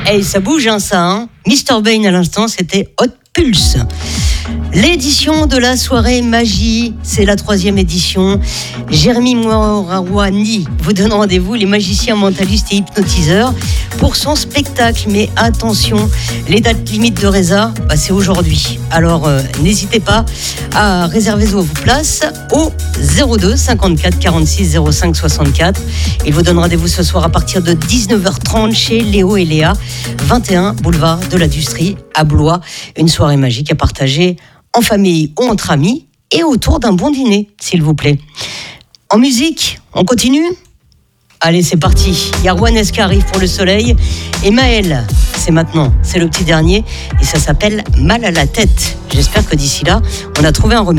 Hey, ça bouge, hein, ça. Hein. Mr. Bane à l'instant, c'était Hot Pulse. L'édition de la soirée magie, c'est la 3e édition. Jérémy Morawani vous donne rendez-vous, les magiciens mentalistes et hypnotiseurs, pour son spectacle. Mais attention, les dates limites de Reza, c'est aujourd'hui. Alors n'hésitez pas à réserver vos places au 02 54 46 05 64. Il vous donne rendez-vous ce soir à partir de 19h30 chez Léo et Léa, 21 boulevard de l'Industrie à Blois. Une soirée magique à partager en famille ou entre amis et autour d'un bon dîner, s'il vous plaît. En musique, on continue ? Allez, c'est parti. Il y a Juan qui arrive pour le soleil. Et Maël, c'est maintenant. C'est le petit dernier. Et ça s'appelle Mal à la tête. J'espère que d'ici là, on a trouvé un remède.